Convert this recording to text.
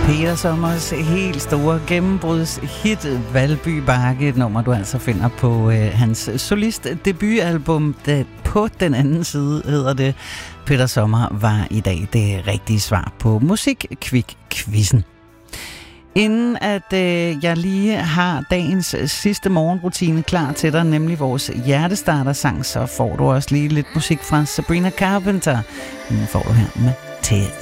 Peter Sommers helt store gennembrudshit Valby Bakke, et nummer du altså finder på hans solist debutalbum. På den anden side hedder det. Peter Sommer var i dag det rigtige svar på Musikquiz-quizzen. Inden at jeg lige har dagens sidste morgenrutine klar til dig, nemlig vores hjertestarter-sang, så får du også lige lidt musik fra Sabrina Carpenter. Nu får du her med Tears.